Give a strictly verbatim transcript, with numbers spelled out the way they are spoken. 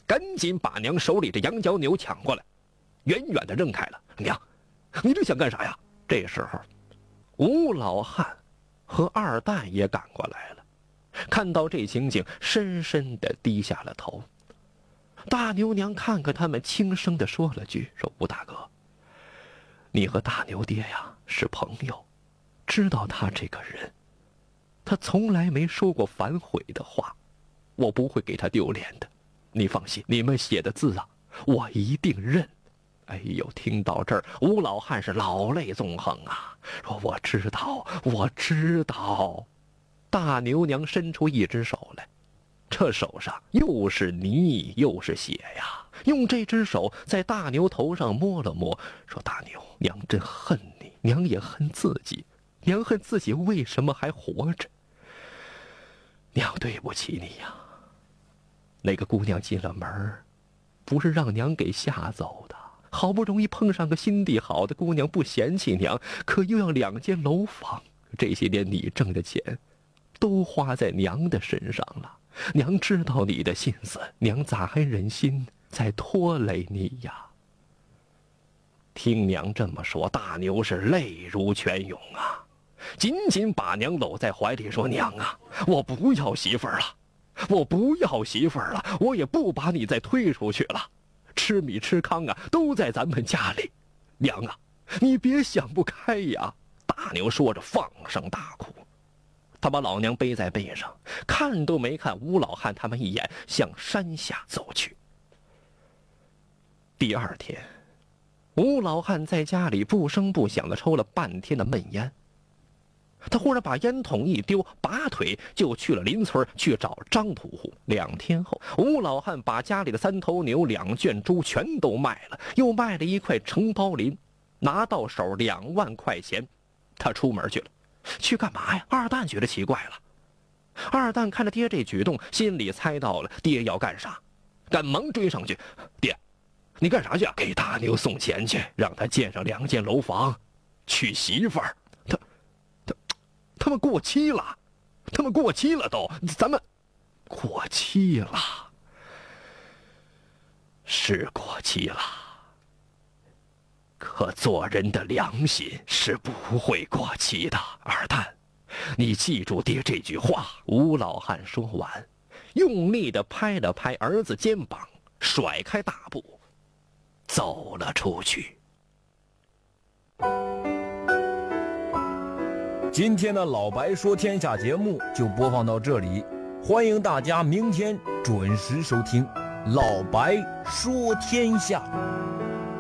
赶紧把娘手里的羊角钮抢过来，远远的扔开了。娘，你这想干啥呀？这时候，吴老汉和二蛋也赶过来了，看到这情景，深深的低下了头。大牛娘看看他们，轻声的说了句：“说吴大哥，你和大牛爹呀是朋友，知道他这个人，他从来没说过反悔的话，我不会给他丢脸的。你放心，你们写的字啊，我一定认。”哎呦，听到这儿，吴老汉是老泪纵横啊，说：“我知道，我知道。”大牛娘伸出一只手来，这手上又是泥又是血呀，用这只手在大牛头上摸了摸，说：“大牛，娘真恨你，娘也恨自己，娘恨自己为什么还活着。娘对不起你呀。那个姑娘进了门，不是让娘给吓走的。好不容易碰上个心地好的姑娘，不嫌弃娘，可又要两间楼房，这些年你挣的钱都花在娘的身上了。娘知道你的心思，娘咋还忍心再拖累你呀？”听娘这么说，大牛是泪如泉涌啊，紧紧把娘搂在怀里说：“娘啊，我不要媳妇儿了，我不要媳妇儿了，我也不把你再推出去了。吃米吃糠啊，都在咱们家里。娘啊，你别想不开呀！”大牛说着放声大哭，他把老娘背在背上，看都没看吴老汉他们一眼，向山下走去。第二天，吴老汉在家里不声不响地抽了半天的闷烟，他忽然把烟筒一丢，拔腿就去了邻村去找张屠户。两天后，吴老汉把家里的三头牛、两圈猪全都卖了，又卖了一块承包林，拿到手两万块钱。他出门去了，去干嘛呀？二蛋觉得奇怪了。二蛋看着爹这举动，心里猜到了爹要干啥，赶忙追上去：“爹，你干啥去啊？”“给大牛送钱去，让他建上两间楼房，娶媳妇儿。他他他们过期了，他们过期了都，咱们过期了，是过期了。可做人的良心是不会过期的，二蛋，你记住爹这句话。”吴老汉说完，用力地拍了拍儿子肩膀，甩开大步走了出去。 今天的老白说天下节目就播放到这里，欢迎大家明天准时收听老白说天下。